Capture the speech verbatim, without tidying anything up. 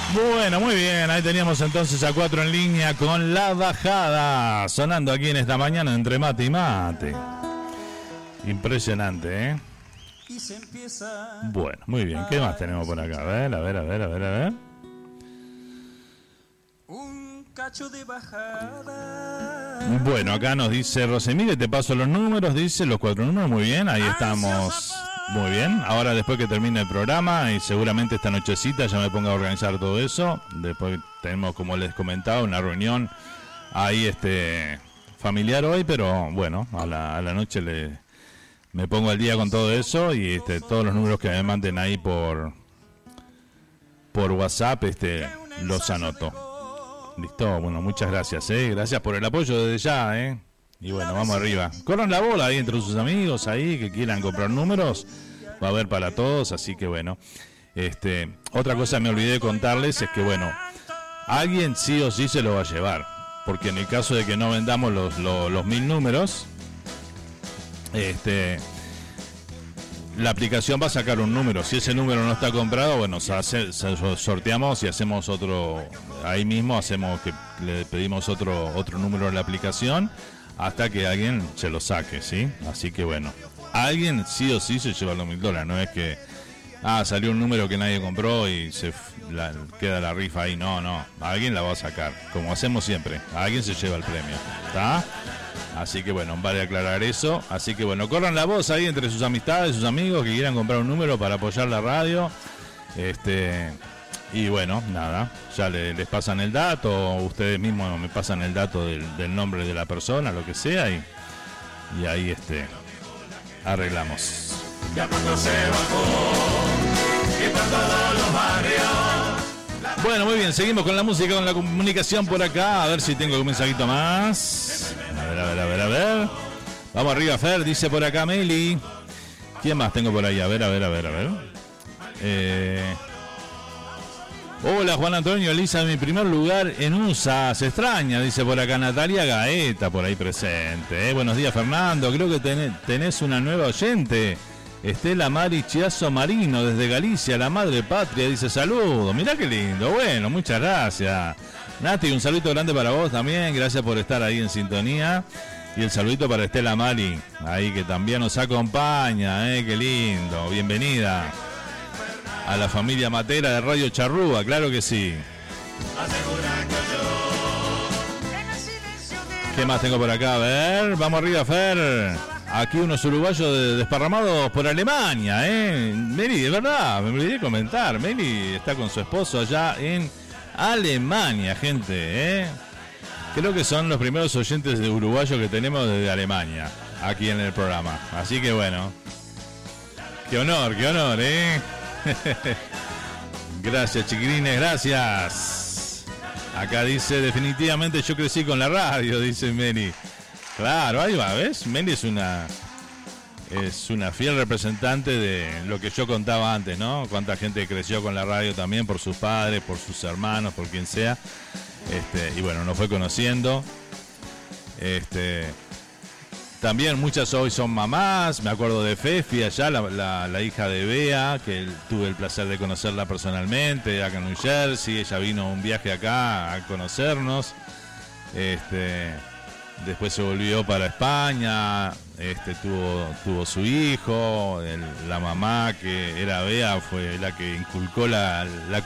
Bueno, muy bien, ahí teníamos entonces a Cuatro en Línea con La Bajada, sonando aquí en esta mañana entre mate y mate. Impresionante, ¿eh? Bueno, muy bien, ¿qué más tenemos por acá? A ver, a ver, a ver, a ver, a ver. Un cacho de bajada. Bueno, acá nos dice Rosemire, te paso los números, dice los cuatro números, muy bien, ahí estamos. Muy bien, ahora después que termine el programa y seguramente esta nochecita ya me ponga a organizar todo eso. Después tenemos, como les comentaba, una reunión ahí este familiar hoy, pero bueno, a la, a la noche le, me pongo al día con todo eso y este, todos los números que me manden ahí por por WhatsApp este los anoto. Listo, bueno, muchas gracias, eh, gracias por el apoyo desde ya, eh. Y bueno, vamos arriba. Corran la bola ahí entre sus amigos ahí que quieran comprar números. Va a haber para todos, así que bueno. Este, otra cosa me olvidé de contarles es que bueno, alguien sí o sí se lo va a llevar. Porque en el caso de que no vendamos los, los, los mil números, este, la aplicación va a sacar un número. Si ese número no está comprado, bueno, se hace, se sorteamos y hacemos otro. Ahí mismo hacemos que le pedimos otro, otro número en la aplicación. Hasta que alguien se lo saque, ¿sí? Así que bueno, alguien sí o sí se lleva los mil dólares. No es que, ah, salió un número que nadie compró y se la, queda la rifa ahí. No, no, alguien la va a sacar, como hacemos siempre. Alguien se lleva el premio, ¿está? Así que bueno, vale aclarar eso. Así que bueno, corran la voz ahí entre sus amistades, sus amigos que quieran comprar un número para apoyar la radio. Este... Y bueno, nada, ya le, les pasan el dato, ustedes mismos me pasan el dato del, del nombre de la persona, lo que sea, y, y ahí este arreglamos. Ya pronto se bajó, y por todos los barrios. Bueno, muy bien, seguimos con la música, con la comunicación por acá, a ver si tengo un mensajito más. A ver, a ver, a ver, a ver. Vamos arriba, Fer, dice por acá Meli. ¿Quién más tengo por ahí? A ver, a ver, a ver, a ver. Eh... Hola Juan Antonio, Elisa, mi primer lugar en U S A, se extraña, dice por acá Natalia Gaeta, por ahí presente. ¿eh? Buenos días Fernando, creo que tenés, tenés una nueva oyente, Estela Mari Chiazo Marino, desde Galicia, la madre patria, dice saludos, mirá qué lindo, bueno, muchas gracias. Nati, un saludito grande para vos también, gracias por estar ahí en sintonía. Y el saludito para Estela Mari, ahí que también nos acompaña, ¿eh? Qué lindo, bienvenida a la familia matera de Radio Charrúa, claro que sí. ¿Qué más tengo por acá? A ver, vamos arriba, Fer. Aquí unos uruguayos desparramados por Alemania, ¿eh? Meli, de verdad, me olvidé de comentar. Meli está con su esposo allá en Alemania, gente, ¿eh? Creo que son los primeros oyentes de uruguayos que tenemos desde Alemania, aquí en el programa. Así que bueno, qué honor, qué honor, ¿eh? Gracias chiquilines, gracias. Acá dice, definitivamente yo crecí con la radio, dice Meli. Claro, ahí va, ¿ves? Meli es una es una fiel representante de lo que yo contaba antes, ¿no? Cuánta gente creció con la radio también por sus padres, por sus hermanos, por quien sea. Este, y bueno, nos fue conociendo. Este También muchas hoy son mamás, me acuerdo de Fefi allá, la, la, la hija de Bea, que tuve el placer de conocerla personalmente, acá en New Jersey, ella vino un viaje acá a conocernos, este, después se volvió para España, este, tuvo, tuvo su hijo, el, la mamá que era Bea fue la que inculcó la, la